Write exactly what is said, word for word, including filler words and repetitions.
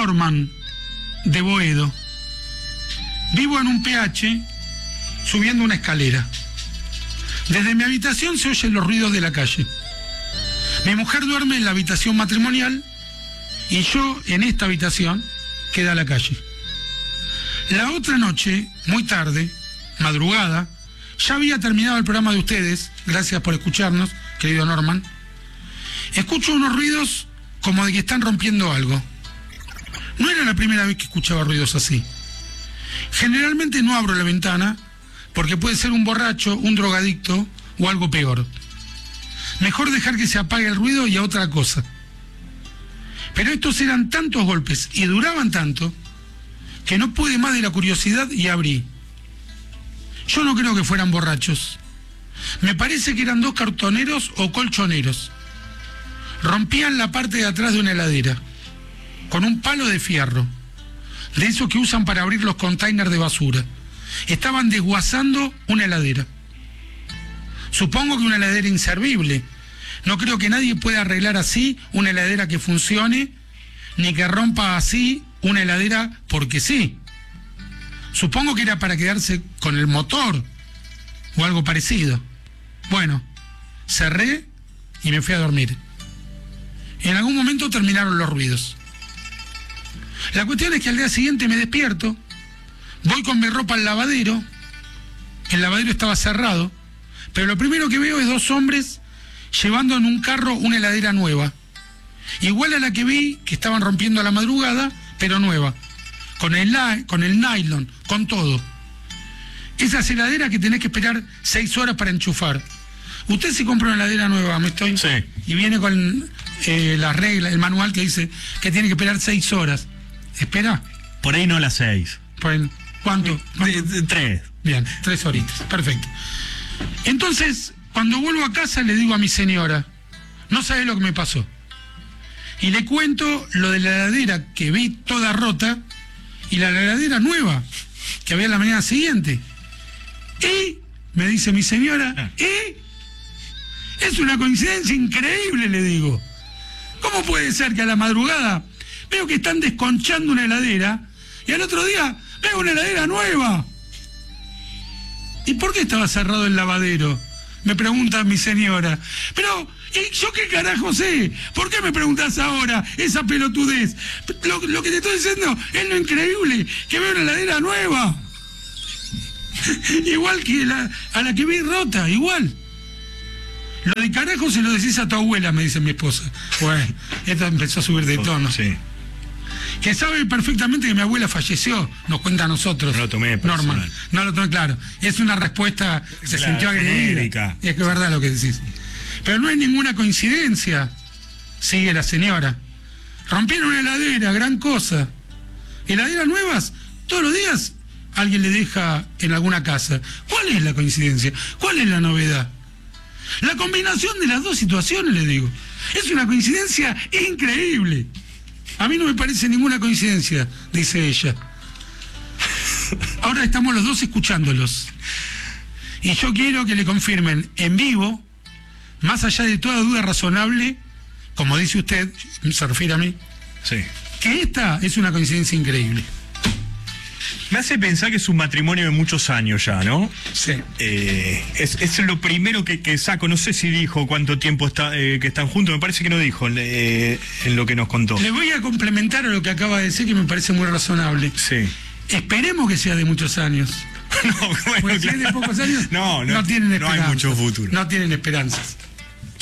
Norman, de Boedo. Vivo en un P H, subiendo una escalera. Desde mi habitación se oyen los ruidos de la calle. Mi mujer duerme en la habitación matrimonial y yo, en esta habitación, queda la calle. La otra noche, muy tarde, madrugada, ya había terminado el programa de ustedes, gracias por escucharnos, querido Norman. Escucho unos ruidos como de que están rompiendo algo. No era la primera vez que escuchaba ruidos así. Generalmente no abro la ventana porque puede ser un borracho, un drogadicto o algo peor. Mejor dejar que se apague el ruido y a otra cosa. Pero estos eran tantos golpes y duraban tanto que no pude más de la curiosidad y abrí. Yo no creo que fueran borrachos. Me parece que eran dos cartoneros o colchoneros. Rompían la parte de atrás de una heladera con un palo de fierro, de esos que usan para abrir los containers de basura. Estaban desguazando una heladera. Supongo que una heladera inservible. No creo que nadie pueda arreglar así una heladera que funcione, ni que rompa así una heladera porque sí. Supongo que era para quedarse con el motor o algo parecido. Bueno, cerré y me fui a dormir. En algún momento terminaron los ruidos. La cuestión es que al día siguiente me despierto, voy con mi ropa al lavadero, el lavadero estaba cerrado, pero lo primero que veo es dos hombres llevando en un carro una heladera nueva, igual a la que vi que estaban rompiendo a la madrugada, pero nueva, con el, con el nylon, con todo. Esas heladeras que tenés que esperar seis horas para enchufar. Usted se compra una heladera nueva, ¿me estoy? Sí. Y viene con eh, la regla, el manual que dice que tiene que esperar seis horas. ¿Espera? Por ahí no las seis. Por, ¿Cuánto? ¿Cuánto? De, de, tres. Bien, tres horitas, perfecto. Entonces, cuando vuelvo a casa le digo a mi señora, no sabe lo que me pasó. Y le cuento lo de la heladera que vi toda rota y la heladera nueva que había la mañana siguiente. Y, me dice mi señora, ah. y es una coincidencia increíble, le digo. ¿Cómo puede ser que a la madrugada veo que están desconchando una heladera y al otro día veo una heladera nueva? ¿Y por qué estaba cerrado el lavadero?, me pregunta mi señora. Pero, ¿y yo qué carajo sé? ¿Por qué me preguntás ahora esa pelotudez? Lo, lo que te estoy diciendo es lo increíble, que veo una heladera nueva. Igual que la, a la que vi rota, igual. Lo de carajo se lo decís a tu abuela, me dice mi esposa. Bueno, esto empezó a subir de tono. Sí. Que sabe perfectamente que mi abuela falleció, nos cuenta a nosotros. No lo tomé personal. Norman. No lo tomé, claro. Es una respuesta, se claro, sintió agredida. Y es que es verdad lo que decís. Pero no hay ninguna coincidencia, sigue la señora. Rompieron una heladera, gran cosa. Heladeras nuevas, todos los días alguien le deja en alguna casa. ¿Cuál es la coincidencia? ¿Cuál es la novedad? La combinación de las dos situaciones, le digo. Es una coincidencia increíble. A mí no me parece ninguna coincidencia, dice ella. Ahora estamos los dos escuchándolos. Y yo quiero que le confirmen en vivo, más allá de toda duda razonable, como dice usted, se refiere a mí, sí, que esta es una coincidencia increíble. Me hace pensar que es un matrimonio de muchos años ya, ¿no? Sí. Eh, es, es lo primero que, que saco. No sé si dijo cuánto tiempo está eh, que están juntos. Me parece que no dijo eh, en lo que nos contó. Le voy a complementar a lo que acaba de decir, que me parece muy razonable. Sí. Esperemos que sea de muchos años. No, bueno, pues si claro. es de pocos años, no, no, no tienen no esperanzas. hay mucho futuro. No tienen esperanzas.